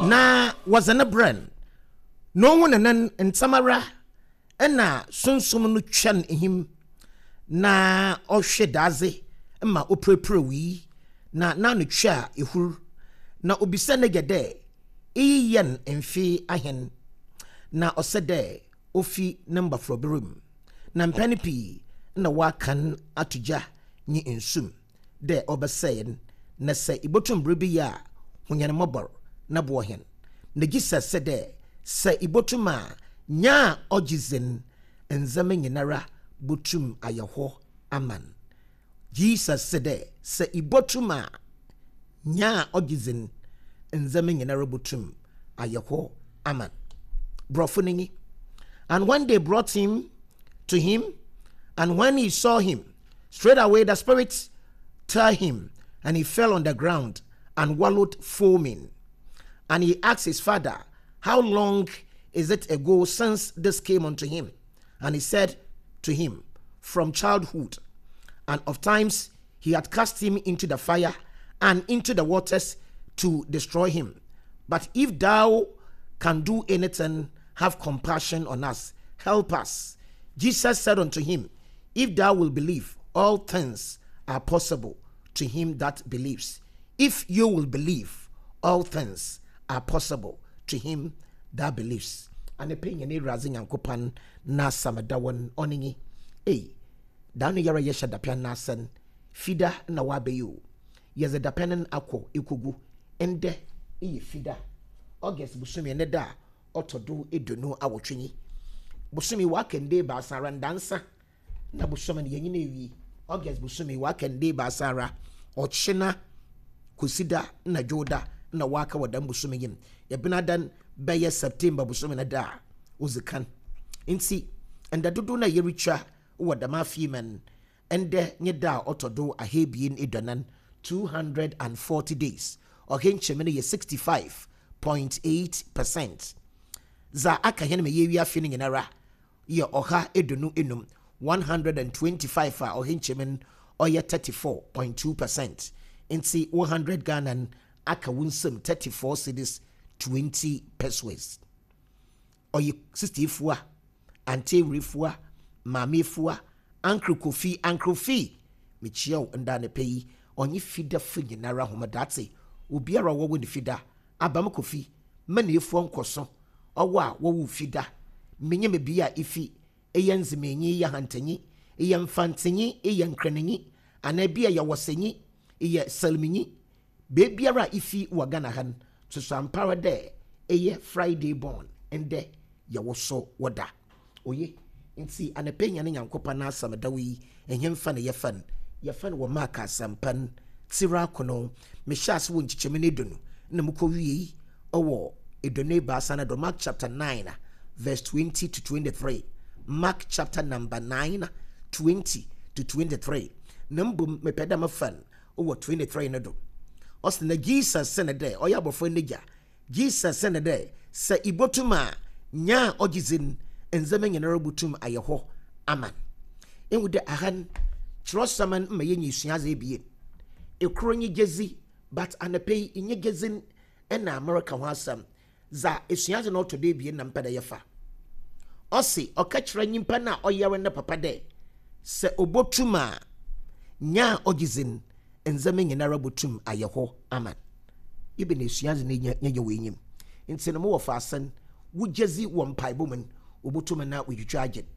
na wazana brand no one nan ntamara ena sunsum no twan ehim na ohwe daze ma oprepre wi na no twa ehur na obisa ne gede iyen emfi ahen na osede ofi number for berum na mpanipi na wakan atuja ni ensum de obesayen na se ibotum brebi ya hunyane mobor na bohen na gisa sede se ibotuma nya ojizen enzame nyinara botum ayeho aman Jesus sede se ibotuma nya ojizen enzame nyinara botum ayeho aman brofuningi. And when they brought him to him, and when he saw him, straight away the spirits tore him, and he fell on the ground and wallowed foaming. And he asked his father, how long is it ago since this came unto him? And he said to him, from childhood, and of times he had cast him into the fire and into the waters to destroy him. But if thou can do anything, have compassion on us, help us. Jesus said unto him, if thou wilt believe, all things are possible to him that believes. If you will believe, all things are possible to him that believes. And the pain ni razing yankopan na samadawan oningi. Danu yara yesha dapian nasan fida na wabeyu. Yeze dapianen ako ikugu ende fida. August busumi neda otodo edunu awotwenyi. Busumi wakende basara ndansa na busumi yenyine wi. August busumi wakende basara ochina kusida na joda na waka wadan busumi yin. Yebinadan beye September busumi na da uzikan. Insi enda dudu na yericha wadama fimen ende nyeda otodo ahebien edanan 240 days. Ohenchemene ye 65.8%. Za aka hene me yewi afini ngenara ye oha edunu enum 125 a ohenchemen oye 34.2%. Inti 100 Ghana aka wunsem 34 cedis 20 pesos. Oye 60 fua ante refua mame fua ankro kofi michiao ndane peyi onye fida finyenara homadate obiara wo ni fida abam kofi mane efu nkoso owa wo fida menye me bia ifi eyanzimenyi ya hantanyi eyamfantanyi eyankrananyi anabia ya wosanyi eye salminyi bebiara ifi wagana han so sampara de eye Friday born ende ya woso woda oye nti anapenya ne nyankopa na asamdawi enyemfa ne yefan wo maka sampan tira kono meshas wo nchichemene donu na mukowie owo edone basana do Mark chapter 9 verse 20 to 23. Mark chapter number 9 20 to 23. Nambum mepeda mafan owo 23 na do osna Jesus senede oyabofo neja Jesus senede sa ibotuma nya ogizin enzeme nyenere butum ayeho aman enwude ahan trosaman mayenyi suaze ebie ekronyi gezi but anapei inye gezin ena America ho asam za esuaze no to de ebie na mpeda yefa osi okachira nyimpa na oyere na papa de se obotuma nya ogizin enzeme nyenere butum ayeho aman ibe na esuaze ne nya wenyim ntene mo wofa asan wugezi wo mpaibomen obotuma na wujwaje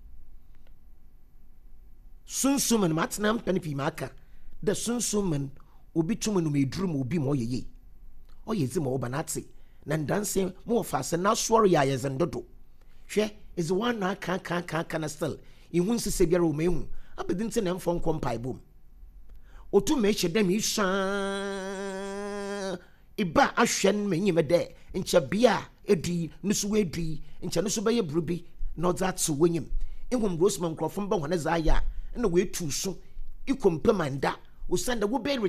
sunsumen matna mpanipi maka da sunsumen obituma no medrum obi mo yeye oyezi mo obanate na ndanse mo fase na swore ya yezendodo hwe is one na kan na still ihun sise biara o mehu abedinte na mfo nkom paibom otume hyedam isha iba ahwen menyimede ncha bia edui nusu edui ncha nusu baye brubi no that so wenyim ehum Roseman krofom ba hone za ya na we tu so ikompemanda usanda wo be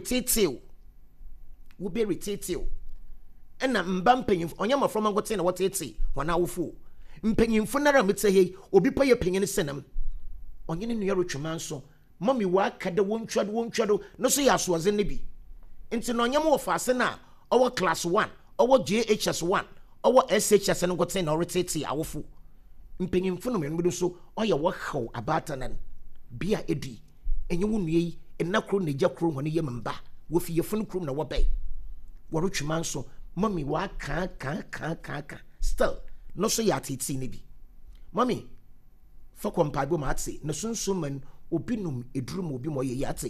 retetew ena mba mpanyimfo onyama from ngote na wotete wana wofo mpanyimfo nara metehei obi pa ye panyin senam onyene nu yarotwema nso mami wa kada wontwado no so ya soaze ne bi enti no onyama wo faase na owo class 1 ɔwɔ JHS1 ɔwɔ SHS no gote na ɔretete awofo mpanyimfo no mmedu so ɔyɛ wɔhaw abatanan bia edi enye wo nue yi enna kro na gya kro hone yɛ mba wo fi yefun krom na wɔbɛn wɔretwema nso mami wa kan still no so yɛ atete ne bi mami fa kompaibo ma ate na sunsun man obi num edurum obi mo yɛ yate